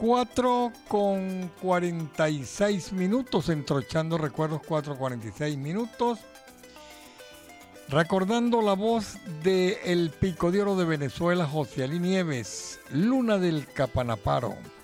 4:46, entrochando recuerdos, 4:46. Recordando la voz de el Pico de Oro de Venezuela, José Ali Nieves, Luna del Capanaparo.